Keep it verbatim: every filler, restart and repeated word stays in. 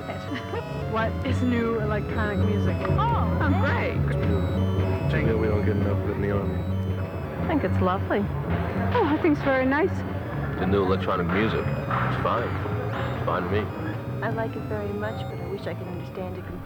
What is new electronic music? Oh, Oh, great. Thing that we don't get enough of it in the Army. I think it's lovely. Oh, I think it's very nice. The new electronic music. It's fine. It's fine to me. I like it very much, but I wish I could understand it completely.